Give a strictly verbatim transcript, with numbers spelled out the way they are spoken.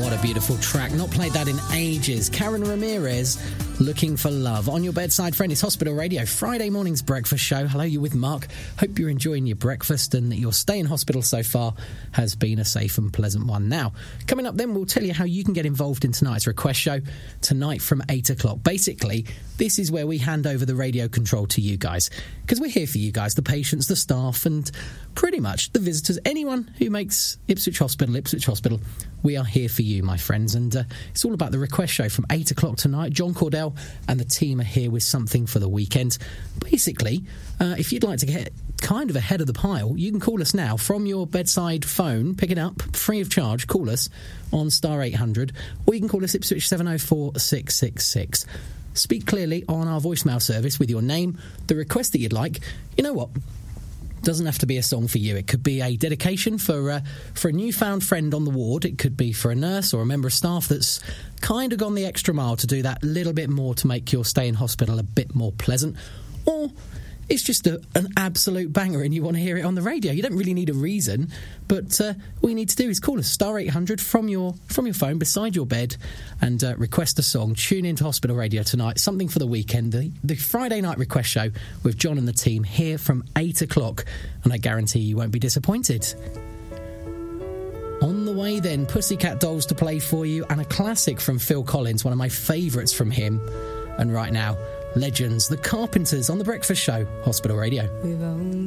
What a beautiful track. Not played that in ages. Karen Ramirez, Looking for Love. On your bedside friend, it's Hospital Radio, Friday morning's breakfast show. Hello, you're with Mark. Hope you're enjoying your breakfast and that your stay in hospital so far has been a safe and pleasant one. Now, coming up then, we'll tell you how you can get involved in tonight's request show, tonight from eight o'clock. Basically, this is where we hand over the radio control to you guys, because we're here for you guys, the patients, the staff, and pretty much the visitors, anyone who makes Ipswich Hospital, Ipswich Hospital. We are here for you, my friends, and uh, it's all about the request show from eight o'clock tonight. John Cordell and the team are here with something for the weekend. Basically, uh, if you'd like to get kind of ahead of the pile, you can call us now from your bedside phone, pick it up, free of charge, call us on star eight hundred, or you can call us Ipswich seven oh four, six six six. Speak clearly on our voicemail service with your name, the request that you'd like. You know what? Doesn't have to be a song for you. It could be a dedication for uh, for a newfound friend on the ward. It could be for a nurse or a member of staff that's kind of gone the extra mile to do that little bit more to make your stay in hospital a bit more pleasant. Or it's just a, an absolute banger and you want to hear it on the radio. You don't really need a reason, but uh, all you need to do is call us star eight hundred from your from your phone beside your bed and uh, request a song. Tune into Hospital Radio tonight, something for the weekend, the, the Friday night request show with John and the team here from eight o'clock, and I guarantee you won't be disappointed. On the way then, Pussycat Dolls to play for you and a classic from Phil Collins, one of my favourites from him. And right now, Legends, The Carpenters on The Breakfast Show, Hospital Radio.